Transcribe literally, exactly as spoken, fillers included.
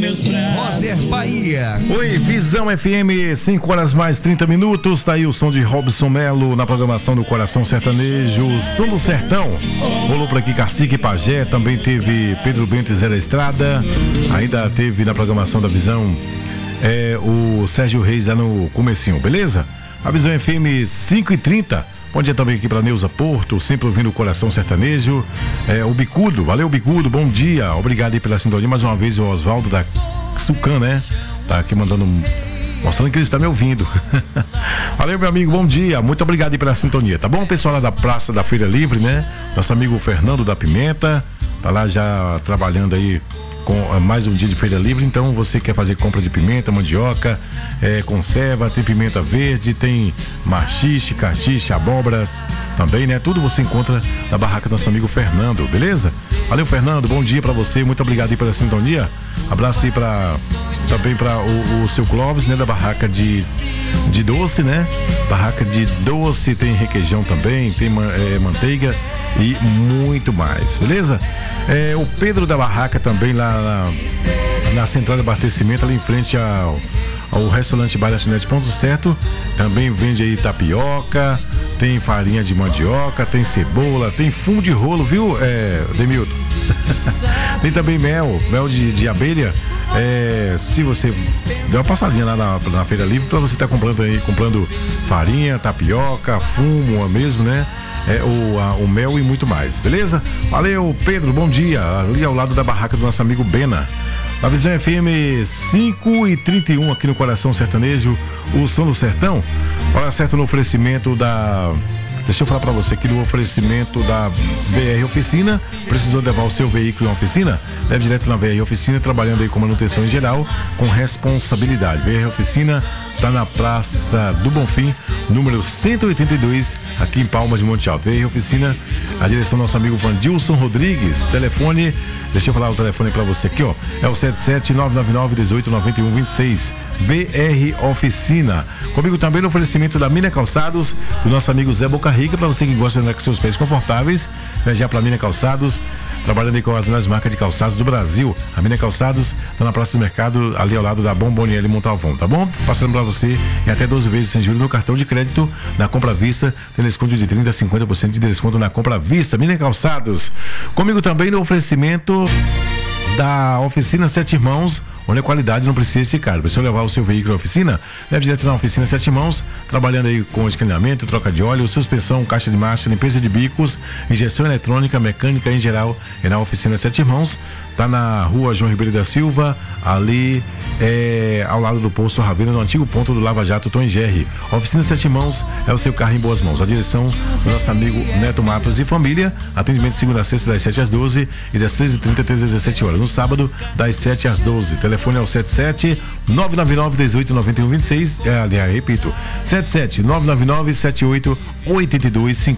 meus braços. Roger Bahia. Oi, Visão F M, cinco horas mais trinta minutos. Tá aí o som de Robson Melo na programação do Coração Sertanejo, Som do Sertão. Rolou por aqui Cacique Pajé, também teve Pedro Bento e Zé da Estrada. Ainda teve na programação da Visão é, o Sérgio Reis lá no comecinho, beleza? A Visão F M cinco e trinta. Bom dia também aqui para Neuza Porto, sempre ouvindo o Coração Sertanejo. É, o Bicudo, valeu Bicudo, bom dia. Obrigado aí pela sintonia. Mais uma vez o Oswaldo da Sucan, né? Tá aqui mandando, mostrando que ele está me ouvindo. Valeu, meu amigo, bom dia. Muito obrigado aí pela sintonia, tá bom? Pessoal lá da Praça da Feira Livre, né? Nosso amigo Fernando da Pimenta, tá lá já trabalhando aí com mais um dia de Feira Livre. Então você quer fazer compra de pimenta, mandioca, é, conserva, tem pimenta verde, tem machixe, cachixe, abóboras também, né? Tudo você encontra na barraca do nosso amigo Fernando, beleza? Valeu, Fernando, bom dia pra você, muito obrigado aí pela sintonia. Abraço aí pra, também pra o, o seu Clóvis, né? Da barraca de de doce, né? Barraca de doce, tem requeijão também, tem é, manteiga e muito mais, beleza? É, o Pedro da barraca também lá na, na central de abastecimento, ali em frente ao, ao restaurante Bar Lanchonete Ponto Certo, também vende aí tapioca, tem farinha de mandioca, tem cebola, tem fumo de rolo, viu, é, Demilton? Tem também mel, mel de, de abelha. É, se você der uma passadinha lá na, na Feira Livre, para você estar tá comprando aí, comprando farinha, tapioca, fumo mesmo, né? É, o, a, o mel e muito mais, beleza? Valeu, Pedro, bom dia. Ali ao lado da barraca do nosso amigo Bena. Na Visão F M cinco e trinta e um aqui no Coração Sertanejo, o Som do Sertão. Hora certa no oferecimento da... Deixa eu falar pra você aqui do oferecimento da V R Oficina. Precisou levar o seu veículo em oficina? Leve direto na V R Oficina, trabalhando aí com manutenção em geral, com responsabilidade. V R Oficina está na Praça do Bonfim, número cento e oitenta e dois, aqui em Palmas de Monte Alto. V R Oficina, a direção do nosso amigo Vandilson Rodrigues. Telefone, deixa eu falar o telefone pra você aqui, ó. É o sete sete nove nove nove um oito nove um dois seis. V R Oficina. Comigo também no oferecimento da Mina Calçados, do nosso amigo Zé Boca Rica, para você que gosta de andar com seus pés confortáveis, viajar para a Mina Calçados, trabalhando aí com as melhores marcas de calçados do Brasil. A Mina Calçados está na Praça do Mercado, ali ao lado da Bomboniere Montalvão, tá bom? Passando para você em até doze vezes sem juros no cartão de crédito, na compra à vista, tem desconto de trinta a cinquenta por cento de desconto na compra à vista. Mina Calçados. Comigo também no oferecimento da Oficina Sete Irmãos, onde a qualidade não precisa ser cara. Precisa levar o seu veículo à oficina? Leve direto na Oficina Sete Mãos, trabalhando aí com escaneamento, troca de óleo, suspensão, caixa de marcha, limpeza de bicos, injeção eletrônica, mecânica em geral. É na Oficina Sete Irmãos, tá na rua João Ribeiro da Silva, ali é, ao lado do posto Ravena, no antigo ponto do Lava Jato Tom e Jerry. Oficina Sete Mãos é o seu carro em boas mãos. A direção do nosso amigo Neto Matos e família. Atendimento de segunda a sexta das sete às doze e das treze e trinta até às dezessete horas. No sábado, das sete às doze. Telefone é o sete sete nove nove nove um oito nove um dois seis. É, aliás, repito, sete sete nove nove nove sete oito oito dois cinco